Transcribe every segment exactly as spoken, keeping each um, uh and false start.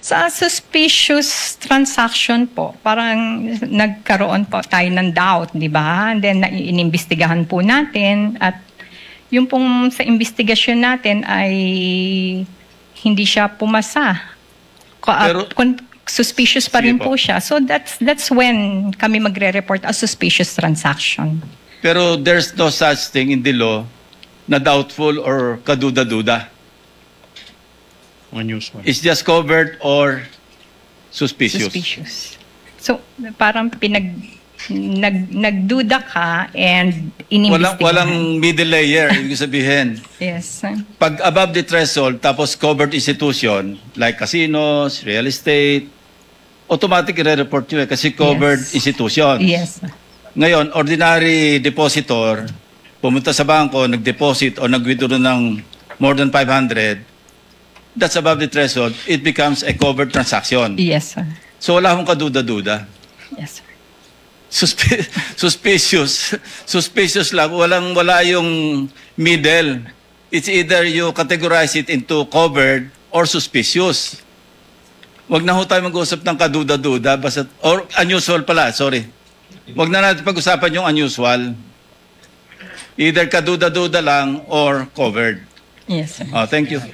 Sa suspicious transaction po, parang nagkaroon po tayo ng doubt, di ba? And then, iniimbestigahan po natin at yung pong sa investigasyon natin ay hindi siya pumasa. Pero, Kung suspicious pa rin Sige po. po siya. So that's that's when kami magre-report as suspicious transaction. pero there's no such thing in the law na doubtful or kaduda-duda. Unusual. It's just covered or suspicious. Suspicious. So parang pinag nag nagduda ka and Walang, inimbestigahan. walang middle layer, ibig sabihin. Yes. Pag above the threshold, tapos covered institution, like casinos, real estate, automatic i-report nyo eh, kasi covered Yes. institutions. Yes. Ngayon, ordinary depositor, pumunta sa bangko, nag-deposit o nag-withdraw ng more than five hundred, that's above the threshold, it becomes a covered transaction. Yes, sir. So wala akong kaduda-duda. Yes, sir. Suspi- suspicious. Suspicious lang. Walang, wala yung middle. It's either you categorize it into covered or suspicious. Wag na ho tayo mag-usap ng kaduda-duda. Basta, or unusual pala, sorry. Wag na natin pag-usapan yung unusual. Either kaduda-duda lang or covered. Yes, sir. Oh, thank you.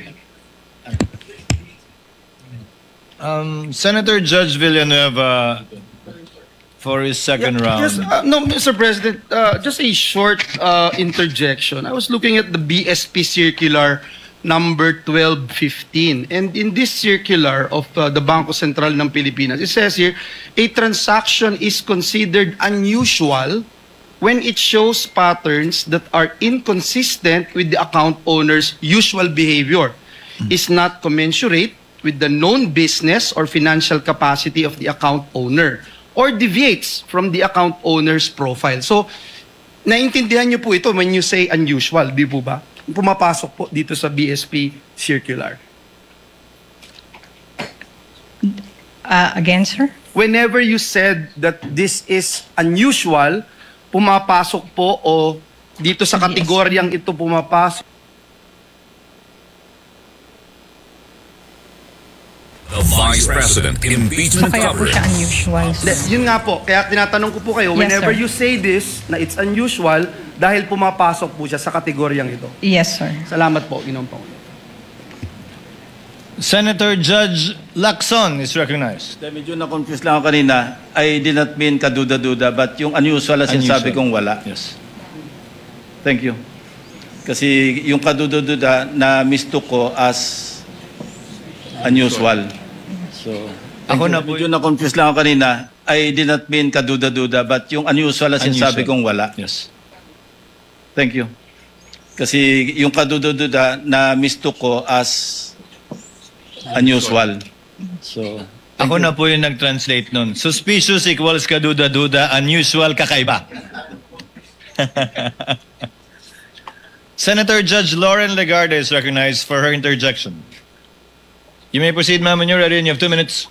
Um, Senator Judge Villanueva for his second Yeah, round. Just, uh, no, Mister President, uh, just a short uh, interjection. I was looking at the B S P circular number twelve fifteen. And in this circular of uh, the Bangko Sentral ng Pilipinas, it says here, a transaction is considered unusual when it shows patterns that are inconsistent with the account owner's usual behavior, is not commensurate with the known business or financial capacity of the account owner, or deviates from the account owner's profile. So, naintindihan niyo po ito when you say unusual, di po ba? Pumapasok po dito sa B S P circular. Uh, again, sir? Whenever you said that this is unusual, pumapasok po o dito sa Yes. kategoryang ito pumapasok. The Vice President So impeachment kaya po coverage. siya unusual. De- Yun nga po, kaya tinatanong ko po kayo, Yes, whenever sir. you say this, na it's unusual, dahil pumapasok po siya sa kategoryang ito. Yes, sir. Salamat po, Ginoong Pangulo. Senator Judge Lacson is recognized. Dahil medyo na-confuse lang ako kanina, I did not mean kaduda-duda, but yung unusual na sinasabi Unusual. kong wala. Yes. Thank you. Kasi yung kaduda-duda na mistook ko as unusual. So, Ako na po medyo na-confuse lang ako kanina, I did not mean kaduda-duda, but yung unusual na sinasabi Unusual. kong wala. Yes. Thank you. Kasi yung kaduda-duda na mistook ko as unusual. So, Ako na po yung nag-translate nun. Suspicious equals kaduda-duda, unusual kakaiba. Senator Judge Lauren Legarde is recognized for her interjection. You may proceed, ma'am, when you're ready, and you have two minutes.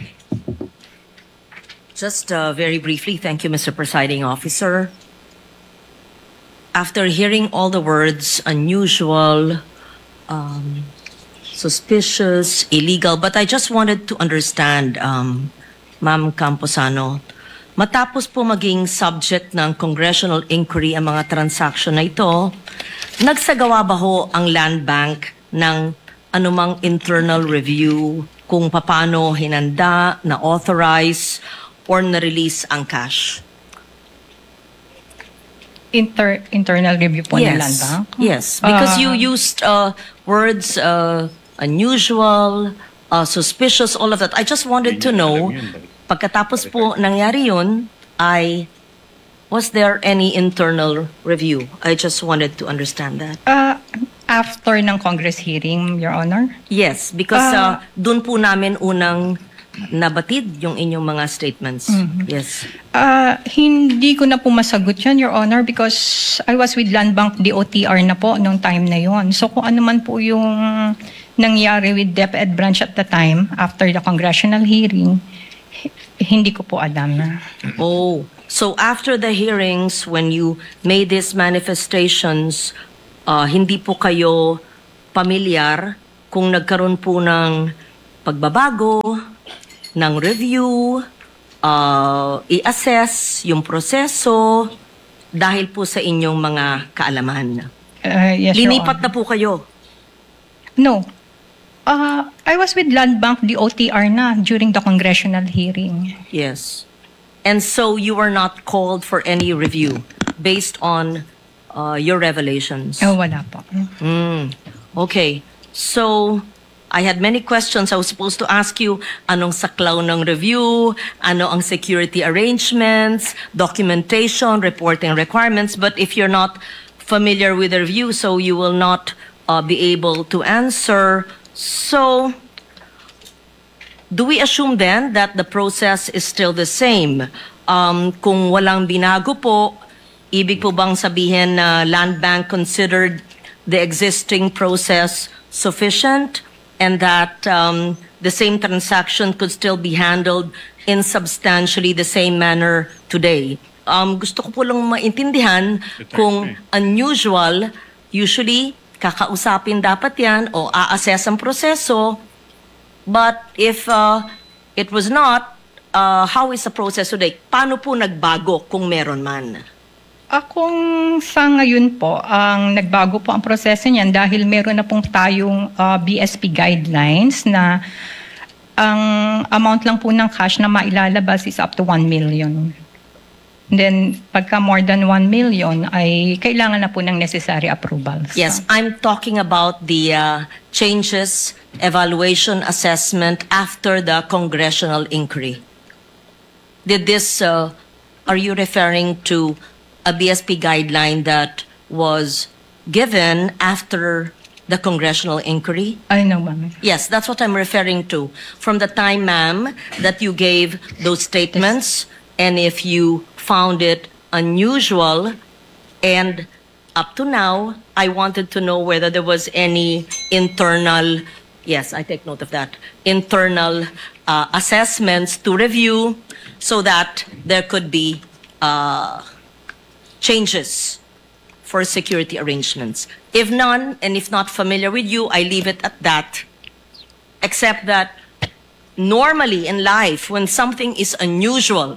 Just uh, very briefly, thank you, Mister Presiding Officer. After hearing all the words unusual, um, suspicious, illegal, but I just wanted to understand, um, Ma'am Camposano, matapos po maging subject ng congressional inquiry ang mga transaction na ito, nagsagawa ba ho ang Land Bank ng anumang internal review kung paano hinanda, na-authorize, or na-release ang cash? Inter internal review po ng Land Bank? Yes, because Ah. you used uh, words uh, unusual, uh, suspicious, all of that. I just wanted to know, pagkatapos po nangyari yun, ay, was there any internal review? I just wanted to understand that. Uh, after ng Congress hearing, Your Honor? Yes, because Ah. uh, dun po namin unang nabatid yung inyong mga statements. Yes. Uh, hindi ko na po masagot yan, Your Honor, because I was with Land Bank D O T R na po nung time na yon. So kung ano man po yung nangyari with DepEd branch at the time, after the congressional hearing, h- hindi ko po alam. Oh, so after the hearings, when you made these manifestations, uh, hindi po kayo pamilyar kung nagkaroon po ng pagbabago ng review, uh, i-assess yung proseso dahil po sa inyong mga kaalaman. Uh, yes, Your Linipat Honor. na po kayo. No. Uh, I was with Land Bank D O T R na during the congressional hearing. Yes. And so you were not called for any review based on uh, your revelations. Oh, wala po. Mm. Okay. So, I had many questions. I was supposed to ask you, anong saklaw ng review, ano ang security arrangements, documentation, reporting requirements. But if you're not familiar with the review, so you will not uh, be able to answer. So, do we assume then that the process is still the same? Um, kung walang binago po, ibig po bang sabihin na Land Bank considered the existing process sufficient and that um, the same transaction could still be handled in substantially the same manner today? Um, gusto ko po lang maintindihan kung unusual, usually kakausapin dapat yan o a-assess ang proseso. But if uh, it was not, uh, how is the process today? Paano po nagbago kung meron man? Akong sa ngayon po, ang nagbago po ang proseso niyan dahil meron na pong tayong uh, B S P guidelines na ang amount lang po ng cash na mailalabas is up to one million. Then, pagka more than one million, ay kailangan na po ng necessary approvals. Yes, I'm talking about the uh, changes, evaluation, assessment after the congressional inquiry. Did this, uh, are you referring to a B S P guideline that was given after the congressional inquiry? Ay, no, ma'am. Yes, that's what I'm referring to. From the time, ma'am, that you gave those statements, and if you found it unusual, and up to now, I wanted to know whether there was any internal, yes, I take note of that, internal uh, assessments to review so that there could be uh, changes for security arrangements. If none, and if not familiar with you, I leave it at that, except that normally in life, when something is unusual,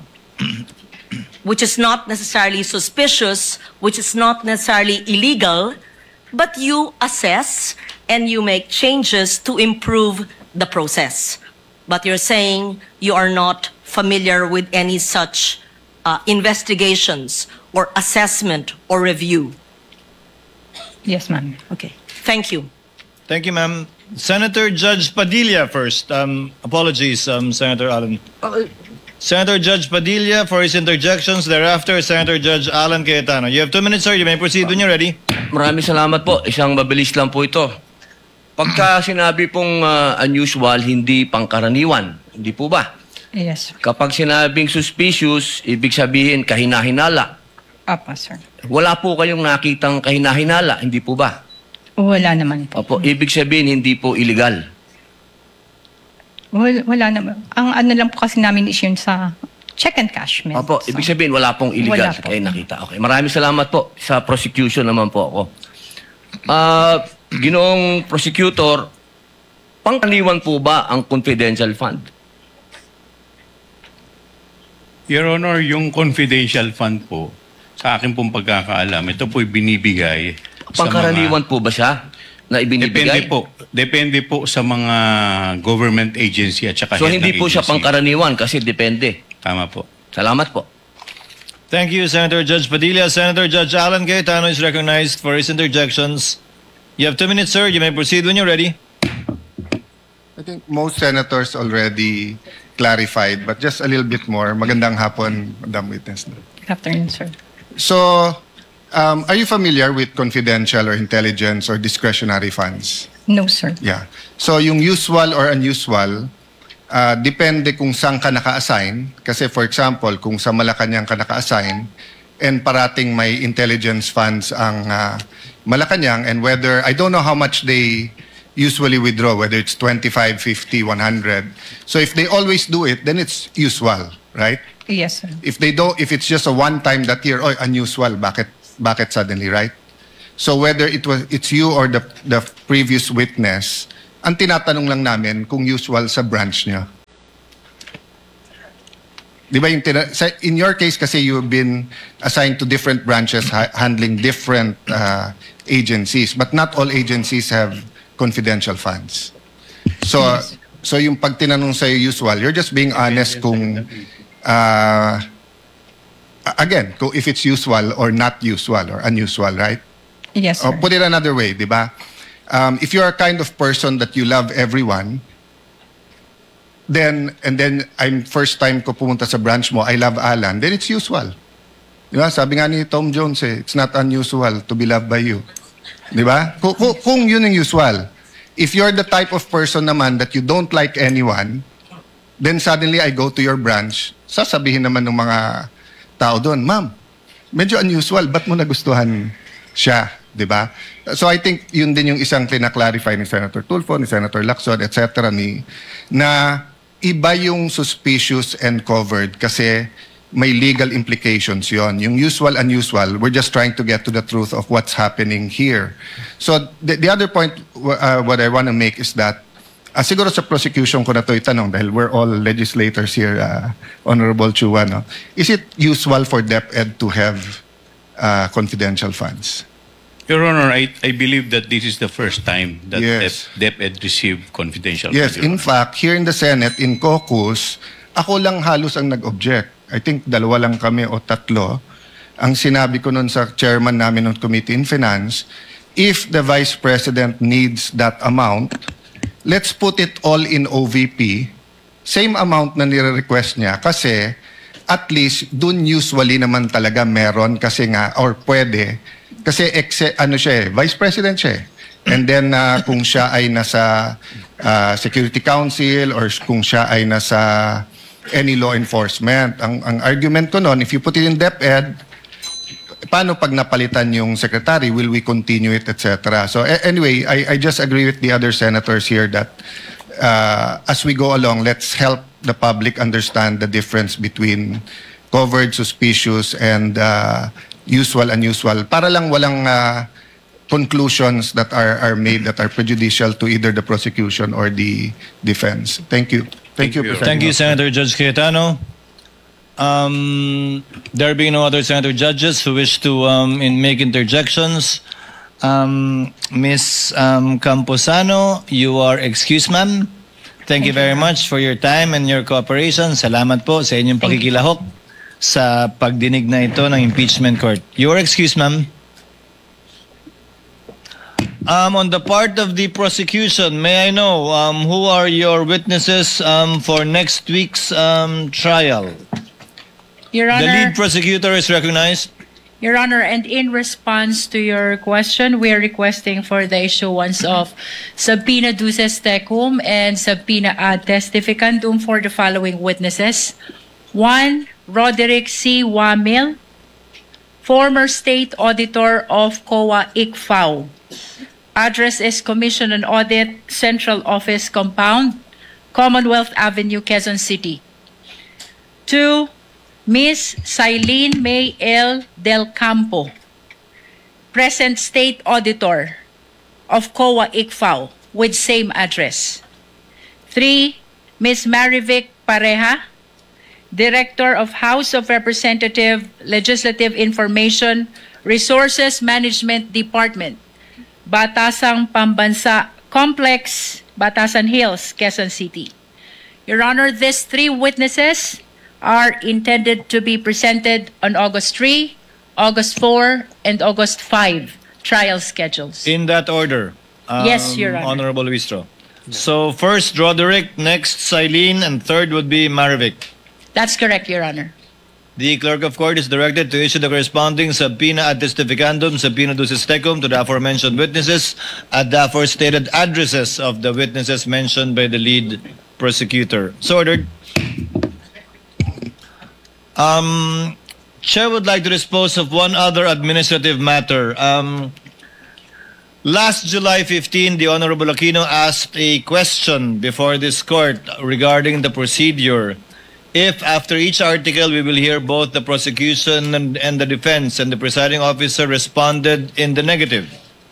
which is not necessarily suspicious, which is not necessarily illegal, but you assess and you make changes to improve the process. But you're saying you are not familiar with any such uh, investigations or assessment or review. Yes, ma'am. Okay, thank you. Thank you, ma'am. Senator Judge Padilla first. Um, apologies, um, Senator Allen. Senator Judge Padilla for his interjections. Thereafter, Senator Judge Alan Cayetano. You have two minutes, sir. You may proceed when you're ready. Maraming salamat po. Isang mabilis lang po ito. Pagka sinabi pong uh, unusual, hindi pangkaraniwan. Hindi po ba? Yes. Kapag sinabing suspicious, ibig sabihin kahinahinala. Apa, sir. Wala po kayong nakitang kahinahinala. Hindi po ba? Wala naman po. Opo, ibig sabihin hindi po illegal. Wala, wala naman. Ang ano lang po kasi namin is yun sa check and cash. Ma'am. Opo, So, ibig sabihin wala pong illegal. Wala po. Kayo nakita. Okay, maraming salamat po. Sa prosecution naman po ako. Ah, Ginoong prosecutor, pangkaraniwan po ba ang confidential fund? Your Honor, yung confidential fund po, sa akin pong pagkakaalam, ito po'y binibigay sa Pangkaraniwan mga... po ba siya na ibinibigay? Depende po. Depende po sa mga government agency at saka So head hindi ng po siya agency. pangkaraniwan kasi depende. Tama po. Salamat po. Thank you, Senator Judge Padilla. Senator Judge Alan Cayetano is recognized for his interjections. You have two minutes, sir. You may proceed when you're ready. I think most senators already clarified, but just a little bit more. Magandang hapon, Madam Witness. Good afternoon, sir. So, um, are you familiar with confidential or intelligence or discretionary funds? No, sir. Yeah. So, yung usual or unusual, uh, depende kung saan ka naka-assign. Kasi for example, kung sa Malacanang ka naka-assign, and parating may intelligence funds ang uh, Malacanang, and whether, I don't know how much they usually withdraw, whether it's twenty-five, fifty, one hundred. So if they always do it, then it's usual, right? Yes, sir. If they don't, if it's just a one time that year, oh, unusual, bakit, bakit suddenly, right? So whether it was, it's you or the, the previous witness, Ang tinatanong lang namin kung usual sa branch niyo. Di ba yung tina- sa- in your case kasi you've been assigned to different branches ha- handling different uh, agencies, but not all agencies have confidential funds. So so yung pag tinanong sa usual, you're just being honest kung uh, again, kung if it's usual or not usual or unusual, right? Yes, sir. Or put it another way, di ba? Um, if you're a kind of person that you love everyone, then, and then, I'm first time ko pumunta sa branch mo, I love Alan, then it's usual. Di ba? Sabi nga ni Tom Jones eh, it's not unusual to be loved by you. Di ba? Kung, kung, kung yun ang usual. If you're the type of person naman that you don't like anyone, then suddenly I go to your branch, sasabihin naman ng mga tao doon, ma'am, medyo unusual, ba't mo nagustuhan siya? Di ba? So I think yun din yung isang tina-clarify ni Senator Tulfo, ni Senator Lacson, et cetera ni na iba yung suspicious and covered kasi may legal implications yon. Yung usual, unusual, we're just trying to get to the truth of what's happening here. So the, the other point uh, what I want to make is that uh, siguro sa prosecution ko na to itanong dahil we're all legislators here, uh, Honorable Chua, no? Is it usual for DepEd to have uh, confidential funds? Your Honor, I, I believe that this is the first time that Yes. Dep- DepEd received confidential Yes, funds, Your in Honor. fact, here in the Senate, in caucus, ako lang halos ang nag-object. I think dalawa lang kami o tatlo. Ang sinabi ko nun sa chairman namin ng Committee in Finance, if the Vice President needs that amount, let's put it all in O V P, same amount na nire-request niya kasi at least dun usually naman talaga meron kasi nga, or pwede, kasi ex- ano siya eh, Vice President siya eh. And then uh, kung siya ay nasa uh, Security Council or kung siya ay nasa any law enforcement. Ang, ang argument ko noon, if you put it in DepEd, paano pag napalitan yung secretary? Will we continue it, et cetera? So a- anyway, I, I just agree with the other senators here that uh, as we go along, let's help the public understand the difference between covered, suspicious, and uh, usual, unusual. Para lang walang uh, conclusions that are, are made that are prejudicial to either the prosecution or the defense. Thank you. Thank, Thank you, you. President. Thank you, Senator Judge Cayetano. Um, there being no other senator judges who wish to um, in make interjections, um, Miz um, Camposano, you are excused, ma'am. Thank, you very much for your time and your cooperation. Salamat po sa inyong Thank you. pakikilahok sa pagdinig na ito ng impeachment court. You are excused, ma'am. Um, on the part of the prosecution, may I know um, who are your witnesses um, for next week's um, trial? Your The Honor, lead prosecutor is recognized. Your Honor, and in response to your question, we are requesting for the issuance of subpoena duces tecum and subpoena ad testificandum for the following witnesses. One, Roderick C. Wamil, former State Auditor of C O A I C F A O. Address is Commission on Audit, Central Office Compound, Commonwealth Avenue, Quezon City. Two, Miz Silene May L. Del Campo, present State Auditor of C O A I C F A O with same address. Three, Miz Marivic Pareja, Director of House of Representative Legislative Information Resources Management Department, Batasang Pambansa Complex, Batasan Hills, Quezon City. Your Honor, these three witnesses are intended to be presented on August third, August fourth, and August fifth trial schedules. In that order. Um, Yes, Your Honor. Honorable Luistro. So first Roderick, next Silene, and third would be Marivic. That's correct, Your Honor. The clerk of court is directed to issue the corresponding subpoena ad testificandum, subpoena duces tecum to the aforementioned witnesses at the aforestated addresses of the witnesses mentioned by the lead prosecutor. So ordered. Um, Chair would like to dispose of one other administrative matter. Um, last July fifteenth, the Honorable Aquino asked a question before this court regarding the procedure. If after each article we will hear both the prosecution and, and the defense, and the presiding officer responded in the negative.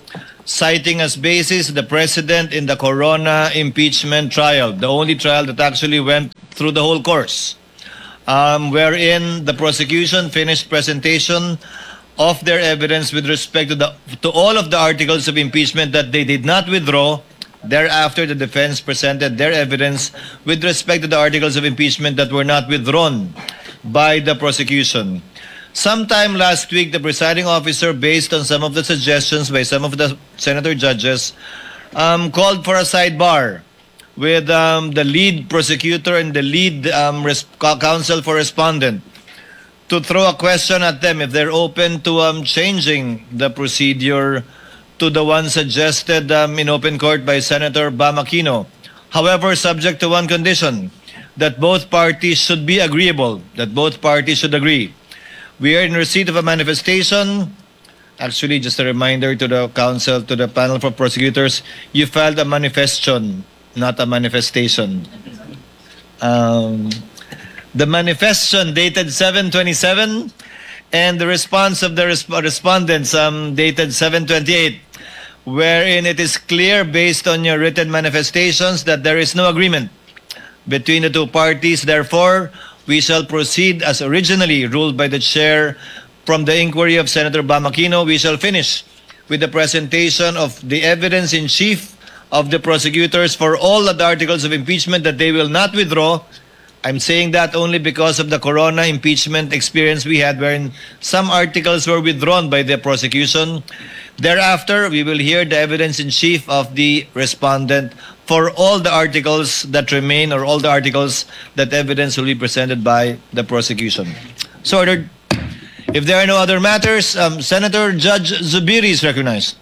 citing as basis the precedent in the Corona impeachment trial, the only trial that actually went through the whole course, um, wherein the prosecution finished presentation of their evidence with respect to the to all of the articles of impeachment that they did not withdraw. Thereafter, the defense presented their evidence with respect to the articles of impeachment that were not withdrawn by the prosecution. Sometime last week, the presiding officer, based on some of the suggestions by some of the senator judges, um, called for a sidebar with um, the lead prosecutor and the lead um, res- counsel for respondent to throw a question at them if they're open to um, changing the procedure to the one suggested um, in open court by Senator Bam Aquino. However, subject to one condition, that both parties should be agreeable, that both parties should agree. We are in receipt of a manifestation. Actually, just a reminder to the counsel, to the panel for prosecutors, you filed a manifestation, not a manifestation. Um, the manifestation dated seven twenty-seven and the response of the resp- respondents um, dated seven twenty-eight, wherein it is clear based on your written manifestations that there is no agreement between the two parties. Therefore, we shall proceed as originally ruled by the chair from the inquiry of Senator Bam Aquino. We shall finish with the presentation of the evidence in chief of the prosecutors for all the articles of impeachment that they will not withdraw. I'm saying that only because of the Corona impeachment experience we had, wherein some articles were withdrawn by the prosecution. Thereafter, we will hear the evidence in chief of the respondent for all the articles that remain, or all the articles that evidence will be presented by the prosecution. So ordered. If there are no other matters, um, Senator Judge Zubiri is recognized.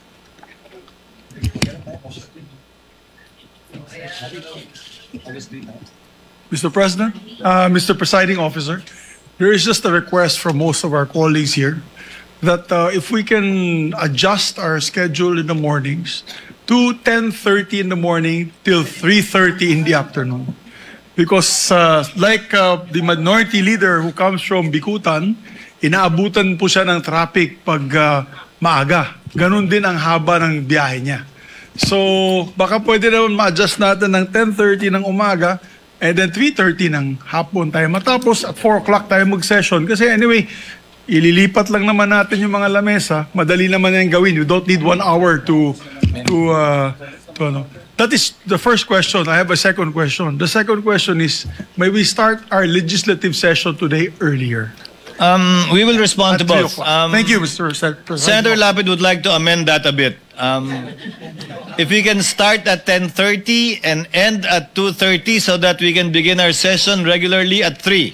Mister President, uh, Mister Presiding Officer, there is just a request from most of our colleagues here that uh, if we can adjust our schedule in the mornings to ten thirty in the morning till three thirty in the afternoon. Because uh, like uh, the minority leader who comes from Bikutan, inaabutan po siya ng traffic pag uh, maaga. Ganon din ang haba ng biyahe niya. So baka pwede naman ma-adjust natin ng ten thirty ng umaga and then three thirty ng hapon tayo matapos, at four o'clock tayo mag-session. Kasi anyway, ililipat lang naman natin yung mga lamesa. Madali naman yung gawin. You don't need one hour to, to, uh, to ano. That is the first question. I have a second question. The second question is, may we start our legislative session today earlier? Um, we will respond At to three both. o'clock. Um, Thank you, Mister President. Senator Lapid would like to amend that a bit. Um, if we can start at ten thirty and end at two thirty so that we can begin our session regularly at three.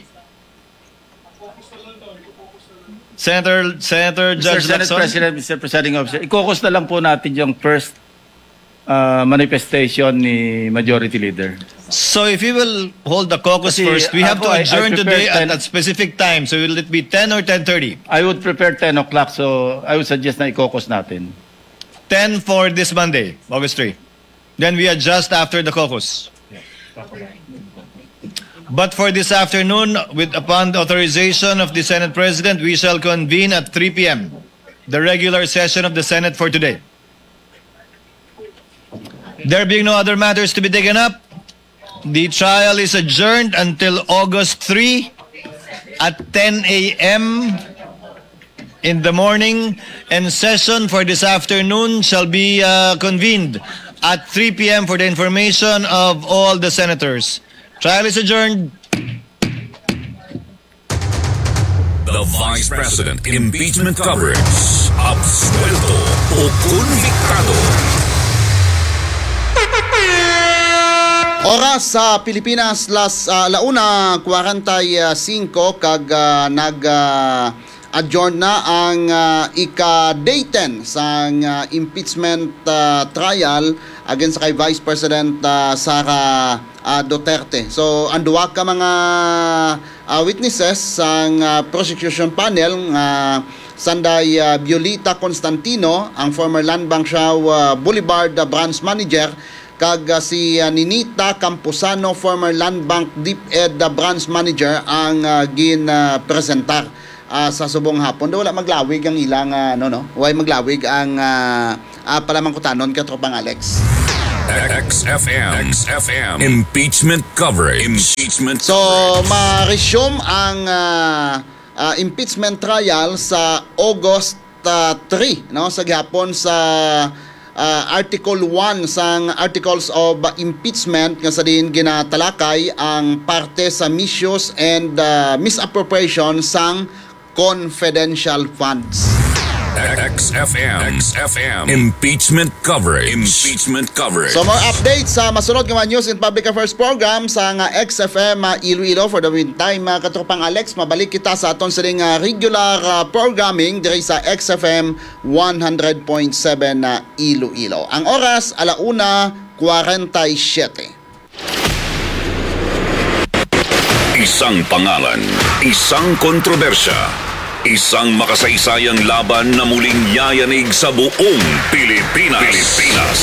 Senator Senator Mister Judge Senate Lacson. President, Mister Presiding Officer, i-focus na lang po natin yung first uh, manifestation ni Majority Leader. So if we will hold the caucus Kasi first, we have ako, to I- I adjourn prepared today at ten a specific time. So will it be ten or ten thirty? I would prepare ten o'clock, so I would suggest na i-focus natin. ten for this Monday, August third. Then we adjust after the caucus. But for this afternoon, with upon the authorization of the Senate President, we shall convene at three p.m. the regular session of the Senate for today. There being no other matters to be taken up, the trial is adjourned until August third at ten a.m. in the morning, and session for this afternoon shall be uh, convened at three p.m. for the information of all the senators. Trial is adjourned. The Vice President Impeachment Coverage. Absuelto o convictado. Oras sa Pilipinas, las uh, launa forty-five kag uh, nag uh, adjourn na ang uh, ika-day ten sa uh, impeachment uh, trial against kay Vice President uh, Sara uh, Duterte. So anduwa ka mga uh, witnesses sa uh, prosecution panel nga uh, sanday uh, Violeta Constantino, ang former Land Bank Siao uh, Boulevard uh, branch manager, kag uh, si uh, Ninita Camposano, former Land Bank DepEd uh, branch manager, ang uh, gin uh, presentar uh, sa subong hapon. Do wala maglawig ang ilang uh, no no. Way maglawig ang uh, uh, palamangkutanon katropang Alex. X F M. X F M. Impeachment coverage. Impeachment So, coverage. ma-resume ang uh, uh, impeachment trial sa August uh, three, no, sa gihapon sa uh, Article one sang Articles of Impeachment nga sa din ginatalakay ang parte sa misuse and uh, misappropriation sang confidential funds. X F M. X F M. Impeachment coverage. Impeachment coverage. So more updates sa masunod nga mga news in public affairs program sa nga X F M uh, Iloilo. For the meantime, uh, katropang Alex, mabalik kita sa aton siling uh, regular uh, programming diri sa X F M one hundred point seven na uh, Iloilo. Ang oras alauna forty-seven. Isang pangalan, isang kontrobersya, isang makasaysayang laban na muling yayanig sa buong Pilipinas. Pilipinas.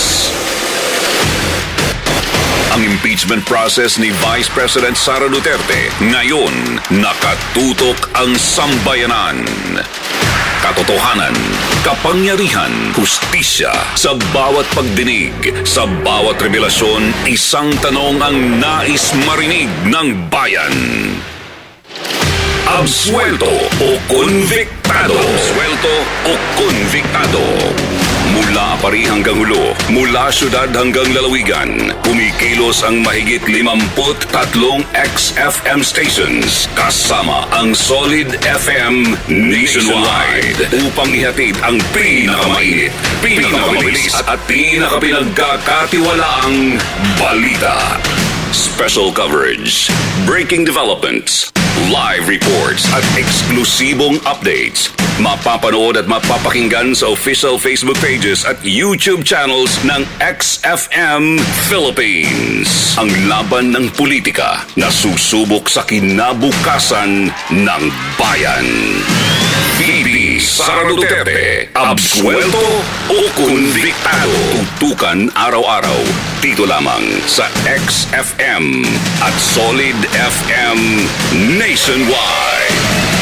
Ang impeachment process ni Vice President Sara Duterte ngayon nakatutok ang sambayanan. Katotohanan, kapangyarihan, hustisya sa bawat pagdinig, sa bawat revelasyon, isang tanong ang nais marinig ng bayan. Absuelto o konviktado? Absuelto o konviktado? Mula Pari hanggang Hulo, mula syudad hanggang lalawigan, kumikilos ang mahigit limamput tatlong X F M stations kasama ang Solid F M nationwide upang ihatid ang pinakamainit, pinakamabilis at pinakapinagkakatiwalaang balita. Special coverage, breaking developments, live reports at eksklusibong updates. Mapapanood at mapapakinggan sa official Facebook pages at YouTube channels ng X F M Philippines. Ang laban ng politika na susubok sa kinabukasan ng bayan. V P Sara Duterte, absuelto o konviktado? Tutukan araw-araw dito lamang sa X F M at Solid F M nationwide.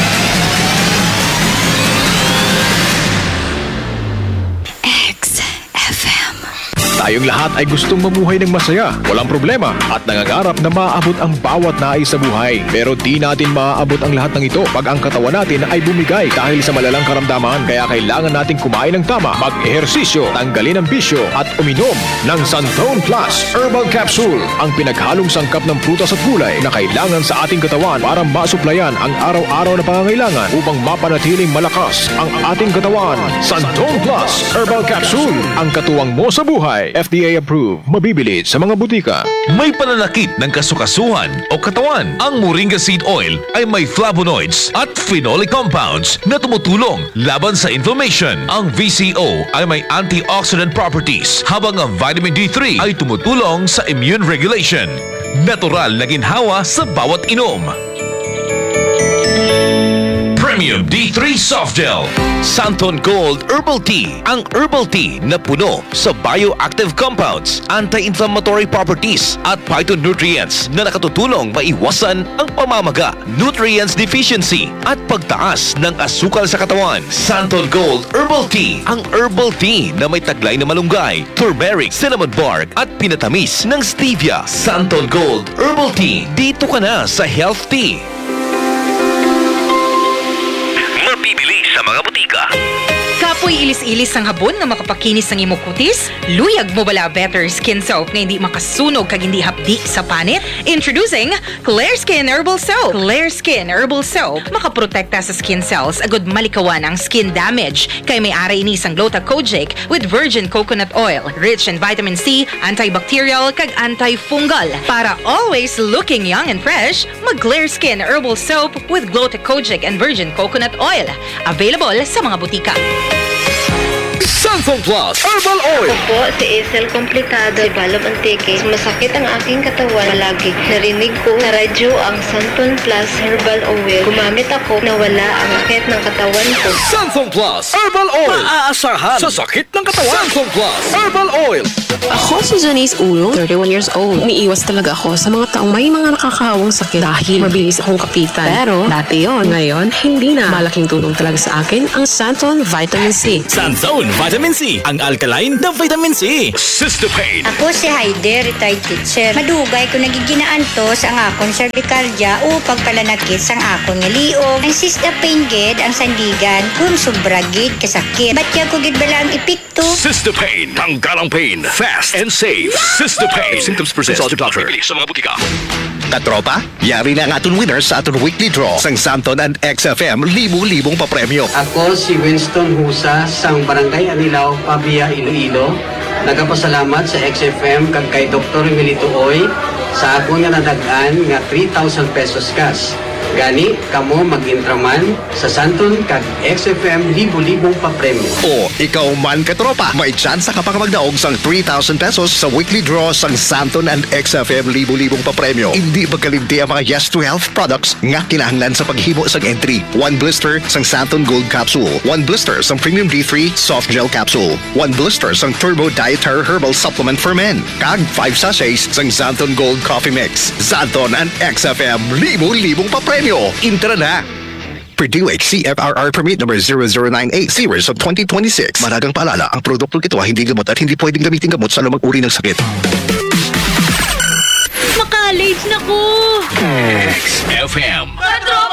X F M. Tayong lahat ay gustong mamuhay ng masaya, walang problema, at nangangarap na maaabot ang bawat nais sa buhay. Pero di natin maaabot ang lahat ng ito pag ang katawan natin ay bumigay dahil sa malalang karamdaman. Kaya kailangan nating kumain ng tama, mag-ehersisyo, tanggalin ang bisyo, at uminom ng Santon Plus Herbal Capsule, ang pinaghalong sangkap ng prutas at gulay na kailangan sa ating katawan para masuplayan ang araw-araw na pangangailangan upang mapanatiling malakas ang ating katawan. Santon Plus Herbal Capsule, ang katuwang mo sa buhay. F D A approved. Mabibili sa mga butika. May pananakit ng kasukasuhan o katawan. Ang Moringa Seed Oil ay may flavonoids at phenolic compounds na tumutulong laban sa inflammation. Ang V C O ay may antioxidant properties, habang ang vitamin D three ay tumutulong sa immune regulation. Natural na ginhawa sa bawat inom. Premium D three Soft Gel. Santon Gold Herbal Tea. Ang herbal tea na puno sa bioactive compounds, anti-inflammatory properties at phytonutrients na nakatutulong maiwasan ang pamamaga, nutrients deficiency at pagtaas ng asukal sa katawan. Santon Gold Herbal Tea. Ang herbal tea na may taglay na malunggay, turmeric, cinnamon bark at pinatamis ng stevia. Santon Gold Herbal Tea. Dito ka na sa Health Tea. Mabibili sa mga butika. Kapoy ilis-ilis ang habon na makapakinis ng imong kutis? Luyag mo bala Better Skin Soap na hindi makasunog kag hindi hapdi sa panit? Introducing Clear Skin Herbal Soap. Clear Skin Herbal Soap makaprotekta sa skin cells agud malikawan ang skin damage kay may ara ini sang Gluta-Kojic with virgin coconut oil, rich in vitamin C, antibacterial kag antifungal. Para always looking young and fresh, mag Clear Skin Herbal Soap with Gluta-Kojic and virgin coconut oil. Available sa mga butika. Santon Plus Herbal Oil. Ako po si Isel Komplikado, Ibalog Antique. Masakit ang aking katawan palagi. Narinig ko na radyo ang Santon Plus Herbal Oil. Gumamit ako na wala ang sakit ng katawan ko. Santon Plus Herbal Oil. Maaasahan sa sakit ng katawan. Santon Plus Herbal Oil. Ako si Janice Ulong, thirty-one years old. Umiiwas talaga ako sa mga taong may mga nakakahawang sakit dahil mabilis akong kapitan. Pero dati yon, ngayon hindi na. Malaking tulong talaga sa akin ang Santon Vitamin C. Santon Vitamin Vitamin C, ang alkaline na vitamin C. Cystopain. Ako si Heide, retired teacher. Madugay ko nagiginaan to sa ang akong cervicalgia o pagpalanakit sa ang akong ngaliog. Ang cystopain gid ang sandigan kung sobra gid kasakit. Ba't kaya ko gid bala ang epekto? Cystopain. Tanggalang pain. Fast and safe. Cystopain. If symptoms persist, consult your doctor. Bibili sa mga butika. Katropa, yari na ang aton winners sa aton weekly draw sang Santon and X F M libu-libong papremyo. Ako si Winston Husa sang Barangay Anilaw, Pabia, Iloilo. Nagapasalamat sa X F M kag kay Doktor Emilito Oy sa ako nga nadagaan nga three thousand pesos cash. Gani, kamo mag-intraman sa Santon kag X F M libu-libong papremyo. O, ikaw man katropa, may tsansa ka pa magdaog sang three thousand pesos sa weekly draw sang Santon and X F M libu-libong papremyo. Hindi magkalimti ang mga Yes to Health products nga kinahanglan sa paghimo sang entry. One blister sang Santon Gold Capsule. One blister sang Premium D three Soft Gel Capsule. One blister sang Turbo Dietary Herbal Supplement for Men. Kag five sachets sang Santon Gold Coffee Mix. Santon and X F M libu-libong papremyo. Intra na! Purdue H C F R R Permit number zero zero nine eight series of twenty twenty-six. Maragang paalala, ang produktong ito ay hindi gamot at hindi pwedeng gamitin gamot sa anumang uri ng sakit. Maka-late na ko! X F M. Patrol!